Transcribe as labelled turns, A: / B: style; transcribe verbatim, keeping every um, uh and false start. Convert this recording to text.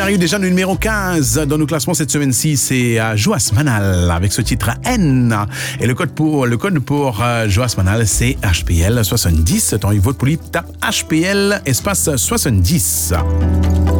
A: arrive déjà au numéro quinze dans nos classements cette semaine-ci. C'est euh, Joas Manal avec ce titre N. Et le code pour, le code pour euh, Joas Manal, c'est H P L soixante-dix. Tant il vote pour lui, tape H P L espace soixante-dix.